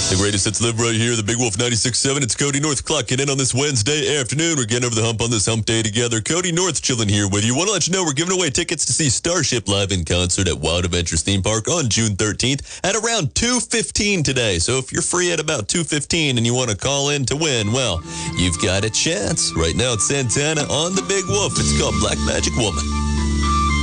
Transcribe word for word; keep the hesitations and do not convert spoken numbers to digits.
The greatest hits live right here, the Big Wolf ninety-six point seven. It's Cody North clocking in on this Wednesday afternoon. We're getting over the hump on this hump day together. Cody North chilling here with you. Want to let you know we're giving away tickets to see Starship live in concert at Wild Adventures Theme Park on June thirteenth at around two fifteen today. So if you're free at about two fifteen and you want to call in to win, well, you've got a chance. Right now it's Santana on the Big Wolf. It's called Black Magic Woman.